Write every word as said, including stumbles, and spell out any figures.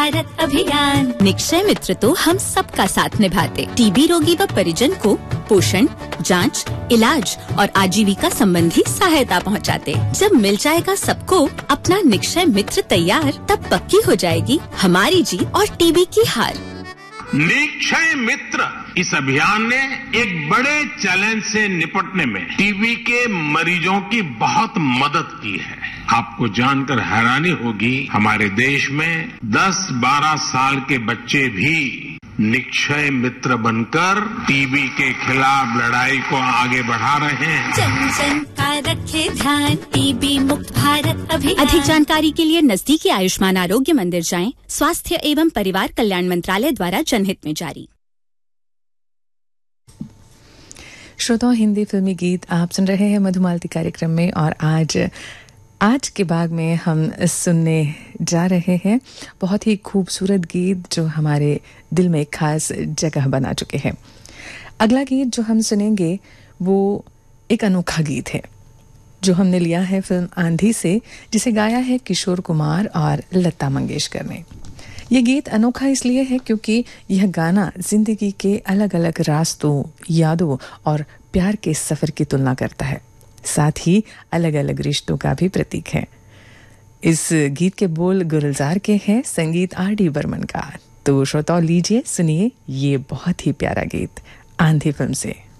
भारत अभियान। निक्षय मित्र तो हम सबका साथ निभाते, टीबी रोगी व परिजन को पोषण, जांच, इलाज और आजीविका संबंधी सहायता पहुंचाते। जब मिल जाएगा सबको अपना निक्षय मित्र तैयार, तब पक्की हो जाएगी हमारी जीत और टीबी की हार। निक्षय मित्र इस अभियान ने एक बड़े चैलेंज से निपटने में टीबी के मरीजों की बहुत मदद की है। आपको जानकर हैरानी होगी, हमारे देश में दस बारह साल के बच्चे भी निक्षय मित्र बनकर टीबी के खिलाफ लड़ाई को आगे बढ़ा रहे हैं। जन जन का रखे ध्यान, टीबी मुक्त भारत अभियान। अधिक जानकारी के लिए नजदीकी आयुष्मान आरोग्य मंदिर जाएं। स्वास्थ्य एवं परिवार कल्याण मंत्रालय द्वारा जनहित में जारी। श्रोताओं, हिंदी फिल्मी गीत आप सुन रहे हैं मधुमालती कार्यक्रम में, और आज आज के भाग में हम सुनने जा रहे हैं बहुत ही खूबसूरत गीत जो हमारे दिल में खास जगह बना चुके हैं। अगला गीत जो हम सुनेंगे वो एक अनोखा गीत है जो हमने लिया है फिल्म आंधी से, जिसे गाया है किशोर कुमार और लता मंगेशकर ने। ये गीत अनोखा इसलिए है क्योंकि यह गाना जिंदगी के अलग अलग रास्तों, यादों और प्यार के सफर की तुलना करता है, साथ ही अलग अलग रिश्तों का भी प्रतीक है। इस गीत के बोल गुलजार के हैं, संगीत आर डी बर्मन का। तो श्रोताओं, लीजिए सुनिए ये बहुत ही प्यारा गीत आंधी फिल्म से।